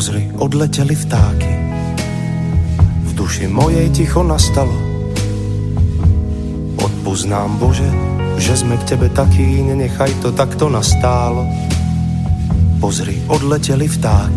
Pozri, odleteli vtáky. V duši mojej ticho nastalo. Odpusť nám, Bože, že sme k Tebe takí, nenechaj to takto nastálo. Pozri, odleteli vtáky.